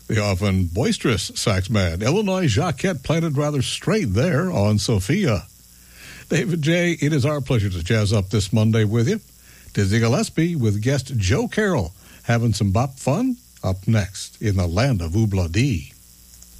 The often boisterous sax man, Illinois Jacquette, planted rather straight there on Sophia. David J., it is our pleasure to jazz up this Monday with you. Dizzy Gillespie with guest Joe Carroll having some bop fun up next in the land of Oobla Dee.